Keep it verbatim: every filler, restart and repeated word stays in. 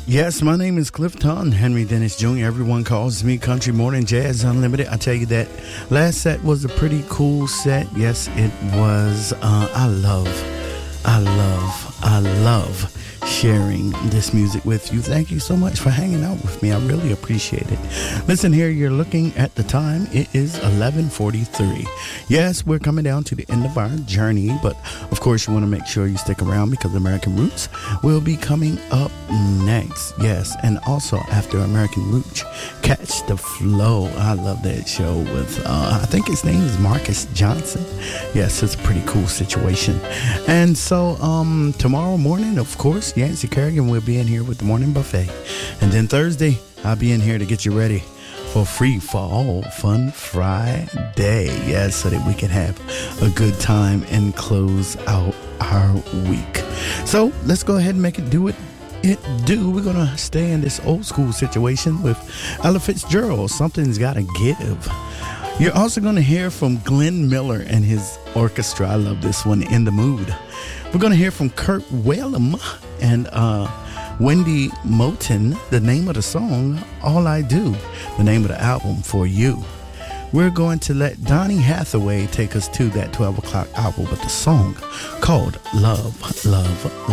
Yes, my name is Clifton Henry Dennis Junior Everyone calls me Country Morning Jazz Unlimited. I tell you that last set was a pretty cool set. Yes, it was. Uh, I love, I love, I love sharing this music with you. Thank you so much for hanging out with me. I really appreciate it. Listen here, you're looking at the time. It is eleven forty-three. Yes, we're coming down to the end of our journey, but of course you want to make sure you stick around because American Roots will be coming up next. Yes, and also after American Roots, Catch the Flow. I love that show with, uh, I think his name is Marcus Johnson. Yes, it's a pretty cool situation. And so um, tomorrow morning, of course, Yancy Kerrigan will be in here with the Morning Buffet. And then Thursday, I'll be in here to get you ready for Free for All Fun Friday. Yes, so that we can have a good time and close out our week. So let's go ahead and make it do it. It do. We're going to stay in this old school situation with Ella Fitzgerald. Something's got to give. You're also going to hear from Glenn Miller and his orchestra. I love this one, In the Mood. We're going to hear from Kurt Whalum and uh, Wendy Moten. The name of the song, All I Do. The name of the album, For You. We're going to let Donny Hathaway take us to that twelve o'clock hour with the song called Love, Love, Love.